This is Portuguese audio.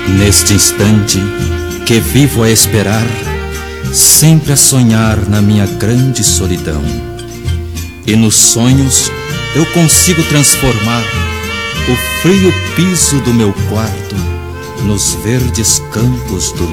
Neste instante que vivo a esperar, sempre a sonhar na minha grande solidão. E nos sonhos eu consigo transformar o frio piso do meu quarto nos verdes campos do